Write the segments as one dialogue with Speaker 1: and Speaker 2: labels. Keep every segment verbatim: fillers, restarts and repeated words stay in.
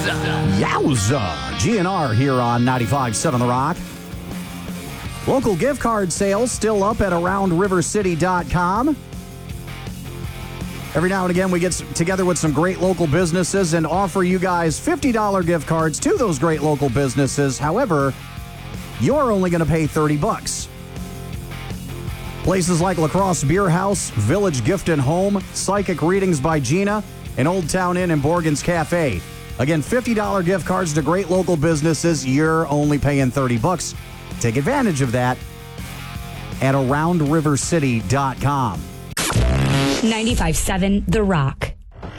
Speaker 1: Yowza! G N R here on ninety-five point seven The Rock. Local gift card sales still up at around river city dot com. Every now and again, we get together with some great local businesses and offer you guys fifty dollars gift cards to those great local businesses. However, you're only going to pay thirty bucks. Places like La Crosse Beer House, Village Gift and Home, Psychic Readings by Gina, and Old Town Inn and Borgen's Cafe. Again, fifty dollars gift cards to great local businesses. You're only paying thirty bucks. Take advantage of that at around river city dot com.
Speaker 2: ninety-five point seven The Rock.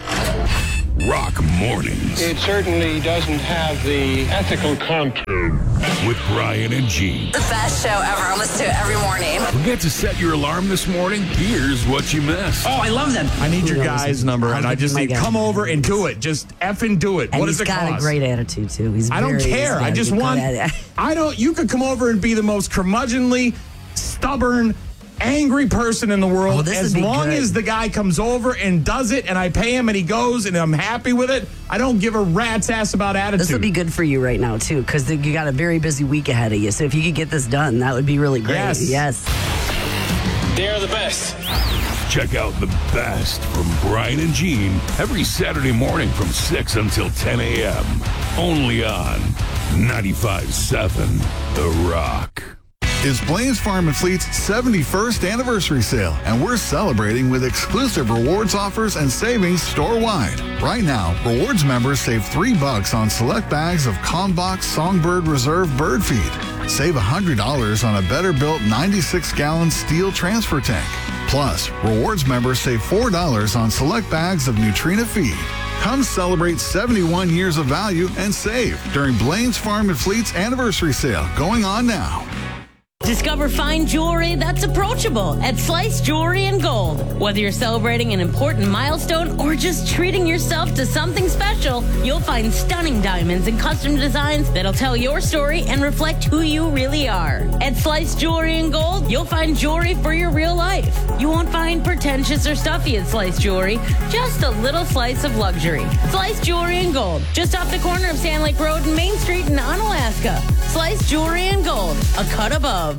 Speaker 3: Rock Mornings.
Speaker 4: It certainly doesn't have the ethical content.
Speaker 3: With Brian and Gene.
Speaker 5: The best show ever. I listen to it every morning.
Speaker 3: Forget to set your alarm this morning? Here's what you missed.
Speaker 6: Oh, I love them.
Speaker 7: I need your guy's number, and I just need come over and do it. Just effing do it.
Speaker 6: And
Speaker 7: what
Speaker 6: he's
Speaker 7: does it
Speaker 6: got
Speaker 7: cost?
Speaker 6: a great attitude, too. He's
Speaker 7: I don't
Speaker 6: very,
Speaker 7: care. I just want, I don't, you could come over and be the most curmudgeonly, stubborn, angry person in the world.
Speaker 6: Oh, this
Speaker 7: as
Speaker 6: would be
Speaker 7: long
Speaker 6: good.
Speaker 7: as the guy comes over and does it and I pay him and he goes and I'm happy with it, I don't give a rat's ass about attitude.
Speaker 6: This would be good for you right now, too, because you got a very busy week ahead of you. So if you could get this done, that would be really great.
Speaker 7: Yes.
Speaker 6: Yes.
Speaker 4: They're the best.
Speaker 3: Check out the best from Brian and Gene every Saturday morning from six until ten a.m. Only on ninety-five point seven The Rock.
Speaker 8: It's Blain's Farm and Fleet's seventy-first anniversary sale, and we're celebrating with exclusive rewards offers and savings store-wide. Right now, rewards members save three bucks on select bags of Combox Songbird Reserve bird feed. Save one hundred dollars on a better-built ninety-six gallon steel transfer tank. Plus, rewards members save four dollars on select bags of Nutrina feed. Come celebrate seventy-one years of value and save during Blain's Farm and Fleet's anniversary sale going on now.
Speaker 9: Discover fine jewelry that's approachable at Slice Jewelry and Gold. Whether you're celebrating an important milestone or just treating yourself to something special, you'll find stunning diamonds and custom designs that'll tell your story and reflect who you really are. At Slice Jewelry and Gold, you'll find jewelry for your real life. You won't find pretentious or stuffy at Slice Jewelry, just a little slice of luxury. Slice Jewelry and Gold, just off the corner of Sand Lake Road and Main Street in Onalaska. Slice Jewelry and Gold, a cut above.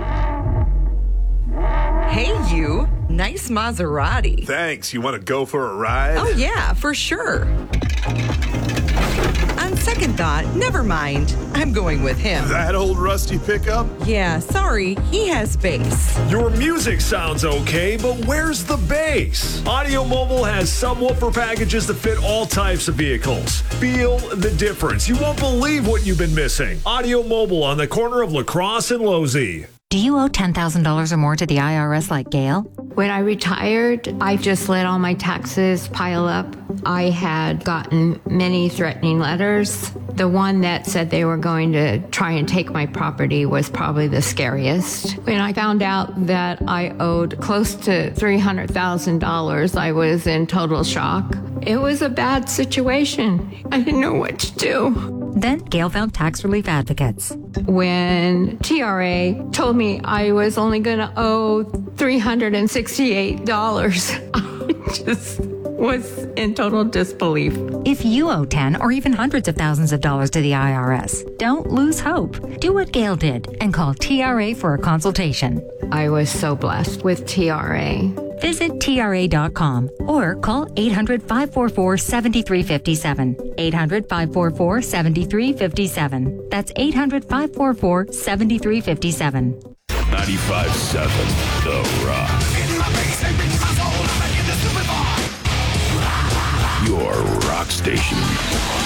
Speaker 10: Hey, you. Nice Maserati.
Speaker 11: Thanks. You want to go for a ride?
Speaker 10: Oh, yeah, for sure. On second thought, never mind. I'm going with him.
Speaker 11: That old rusty pickup?
Speaker 10: Yeah, sorry. He has bass.
Speaker 12: Your music sounds okay, but where's the bass? Audio Mobile has subwoofer packages that fit all types of vehicles. Feel the difference. You won't believe what you've been missing. Audio Mobile on the corner of La Crosse and Losey.
Speaker 13: Do you owe ten thousand dollars or more to the I R S like Gail?
Speaker 14: When I retired, I just let all my taxes pile up. I had gotten many threatening letters. The one that said they were going to try and take my property was probably the scariest. When I found out that I owed close to three hundred thousand dollars, I was in total shock. It was a bad situation. I didn't know what to do.
Speaker 13: Then Gail found tax relief advocates.
Speaker 14: When T R A told me I was only going to owe three hundred sixty-eight dollars, I just was in total disbelief.
Speaker 13: If you owe ten or even hundreds of thousands of dollars to the I R S, don't lose hope. Do what Gail did and call T R A for a consultation.
Speaker 14: I was so blessed with T R A.
Speaker 13: Visit T R A dot com or call eight hundred, five four four, seven three five seven. eight hundred, five four four, seven three five seven. That's eight hundred, five four four, seven three five seven.
Speaker 3: ninety-five point seven The Rock. Your rock station.